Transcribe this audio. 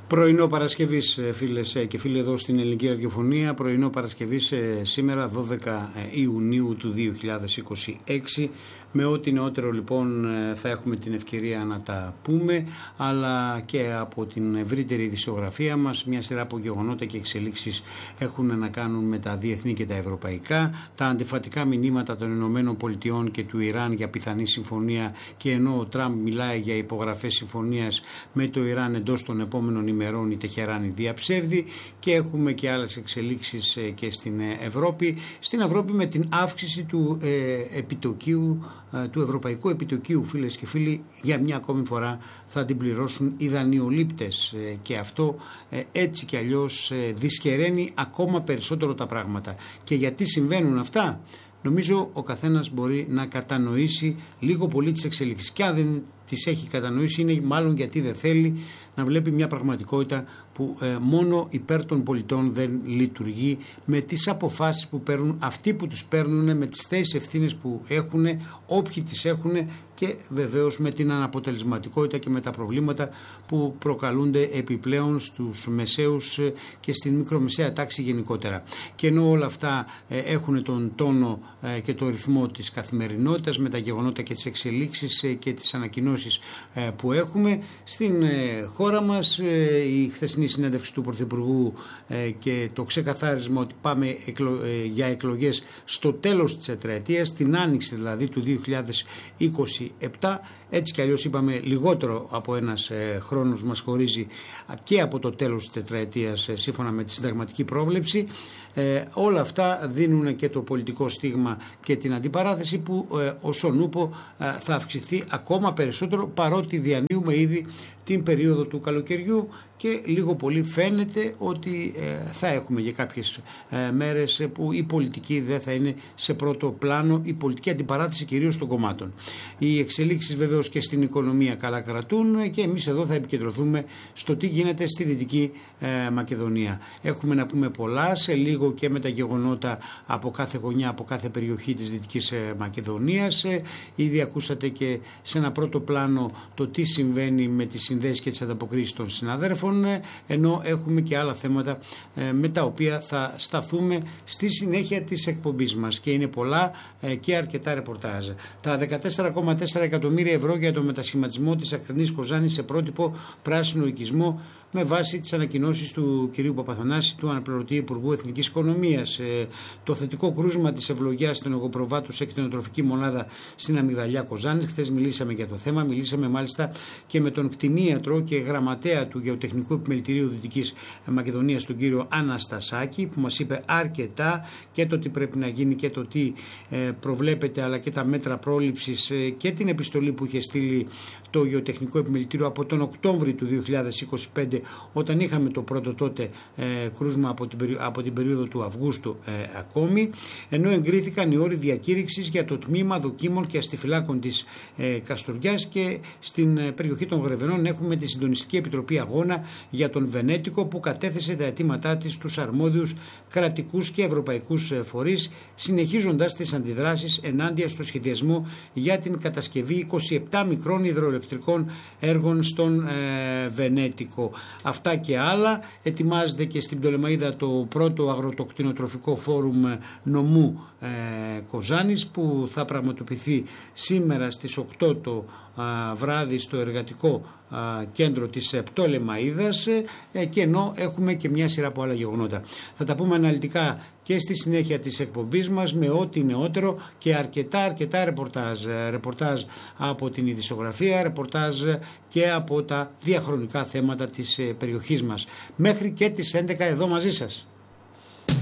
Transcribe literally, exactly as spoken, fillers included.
Πρωινό Παρασκευής, φίλες και φίλοι, εδώ στην Ελληνική Ραδιοφωνία. Πρωινό Παρασκευής σήμερα, δώδεκα Ιουνίου του δύο χιλιάδες είκοσι έξι. Με ό,τι νεότερο λοιπόν θα έχουμε την ευκαιρία να τα πούμε, αλλά και από την ευρύτερη ειδησιογραφία μας. Μια σειρά από γεγονότα και εξελίξεις έχουν να κάνουν με τα διεθνή και τα ευρωπαϊκά. Τα αντιφατικά μηνύματα των Ηνωμένων Πολιτειών και του Ιράν για πιθανή συμφωνία, και ενώ ο Τραμπ μιλάει για υπογραφές συμφωνίας με το Ιράν εντός των επόμενων ημερών, η Τεχεράνη διαψεύδει. Και έχουμε και άλλες εξελίξεις και στην Ευρώπη. Στην Ευρώπη με την αύξηση του ε, επιτοκίου, ε, του ευρωπαϊκού επιτοκίου, φίλες και φίλοι, για μια ακόμη φορά θα την πληρώσουν οι δανειολήπτες, ε, και αυτό ε, έτσι κι αλλιώς ε, δυσκεραίνει ακόμα περισσότερο τα πράγματα. Και γιατί συμβαίνουν αυτά? Νομίζω ο καθένας μπορεί να κατανοήσει λίγο πολύ τις εξελίξεις. Και αν δεν τις έχει κατανοήσει, είναι μάλλον γιατί δεν θέλει να βλέπει μια πραγματικότητα που ε, μόνο υπέρ των πολιτών δεν λειτουργεί, με τις αποφάσεις που παίρνουν αυτοί που τους παίρνουν, με τις θέσεις ευθύνες που έχουν όποιοι τις έχουν, και βεβαίως με την αναποτελεσματικότητα και με τα προβλήματα που προκαλούνται επιπλέον στους μεσαίους και στην μικρομεσαία τάξη γενικότερα. Και ενώ όλα αυτά ε, έχουν τον τόνο ε, και το ρυθμό της καθημερινότητας, με τα γεγονότα και τις εξελίξεις ε, και τις ανακοινώσεις ε, που έχουμε στην ε, χώρα μας, ε, η χθεσινή συνέντευξη του Πρωθυπουργού ε, και το ξεκαθάρισμα ότι πάμε εκλο, ε, για εκλογές στο τέλος της τετραετίας, την άνοιξη δηλαδή του δύο χιλιάδες είκοσι επτά. Έτσι κι αλλιώς είπαμε, λιγότερο από ένας ε, χρόνος μας χωρίζει και από το τέλος της τετραετίας, ε, σύμφωνα με τη συνταγματική πρόβλεψη. Ε, όλα αυτά δίνουν και το πολιτικό στίγμα και την αντιπαράθεση που ε, όσον ούπο ε, θα αυξηθεί ακόμα περισσότερο, παρότι διανύουμε ήδη την περίοδο του καλοκαιριού και λίγο πολύ φαίνεται ότι ε, θα έχουμε για κάποιες ε, μέρες που η πολιτική δεν θα είναι σε πρώτο πλάνο, η πολιτική αντιπαράθεση κυρίως των κομμάτων. Οι εξελίξεις βεβαίως και στην οικονομία καλά κρατούν, και εμείς εδώ θα επικεντρωθούμε στο τι γίνεται στη Δυτική ε, Μακεδονία. Έχουμε να πούμε πολλά, σε λίγο και με τα γεγονότα από κάθε γωνιά, από κάθε περιοχή της Δυτικής ε, Μακεδονίας. Ε, ήδη ακούσατε και σε ένα πρώτο πλάνο το τι συμβαίνει με τις συνδέσεις και τις ανταποκρίσεις των συναδέρφων, ε, ενώ έχουμε και άλλα θέματα ε, με τα οποία θα σταθούμε στη συνέχεια της εκπομπής μας, και είναι πολλά ε, και αρκετά ρεπορτάζ. Τα δεκατέσσερα κόμμα τέσσερα εκατομμύρια ευρώ για το μετασχηματισμό της Ακριτικής Κοζάνης σε πρότυπο πράσινο οικισμό, με βάση τις ανακοινώσεις του κ. Παπαθανάση, του αναπληρωτή Υπουργού Εθνικής Οικονομίας. Ε, το θετικό κρούσμα της ευλογιάς των εγωπροβάτου σε κτηνοτροφική μονάδα στην Αμυγδαλιά Κοζάνης. Χθες μιλήσαμε για το θέμα, μιλήσαμε μάλιστα και με τον κτηνίατρο και γραμματέα του Γεωτεχνικού Επιμελητηρίου Δυτικής Μακεδονίας, τον κύριο Αναστασάκη, που μας είπε αρκετά, και το τι πρέπει να γίνει και το τι ε, προβλέπεται, αλλά και τα μέτρα πρόληψης, ε, και την επιστολή που είχε στείλει το Γεωτεχνικό Επιμελητήριο από τον Οκτώβριο του δύο χιλιάδες είκοσι πέντε, όταν είχαμε το πρώτο τότε ε, κρούσμα από την, περί, από την περίοδο του Αυγούστου ε, ακόμη, ενώ εγκρίθηκαν οι όροι διακήρυξης για το τμήμα δοκίμων και αστιφυλάκων της ε, Καστοριάς, και στην ε, περιοχή των Γρεβενών έχουμε τη Συντονιστική Επιτροπή Αγώνα για τον Βενέτικο, που κατέθεσε τα αιτήματά της στους αρμόδιους κρατικούς και ευρωπαϊκούς ε, φορείς, συνεχίζοντας τις αντιδράσεις ενάντια στο σχεδιασμό για την κατασκευή είκοσι επτά μικρών υδροελεκτρικών έργων στον ε, Βενέτικο. Αυτά και άλλα. Ετοιμάζεται και στην Πτολεμαΐδα το πρώτο αγροτοκτηνοτροφικό φόρουμ νομού ε, Κοζάνης, που θα πραγματοποιηθεί σήμερα στις οκτώ το α, βράδυ στο εργατικό α, κέντρο της Πτολεμαΐδας, ε, και ενώ έχουμε και μια σειρά από άλλα γεγονότα. Θα τα πούμε αναλυτικά και στη συνέχεια της εκπομπής μας, με ό,τι νεότερο και αρκετά αρκετά ρεπορτάζ. Ρεπορτάζ από την ειδησιογραφία, ρεπορτάζ και από τα διαχρονικά θέματα της περιοχής μας. Μέχρι και τις έντεκα εδώ μαζί σας.